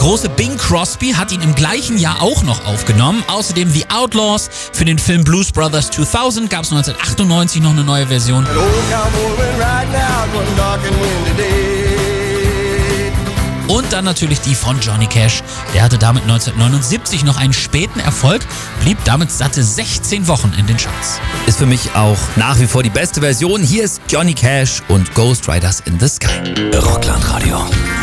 große Bing Crosby hat ihn im gleichen Jahr auch noch aufgenommen. Außerdem The Outlaws. Für den Film Blues Brothers 2000 gab es 1998 noch eine neue Version. Und dann natürlich die von Johnny Cash. Der hatte damit 1979 noch einen späten Erfolg, blieb damit satte 16 Wochen in den Charts. Ist für mich auch nach wie vor die beste Version. Hier ist Johnny Cash und Ghost Riders in the Sky. Rockland Radio.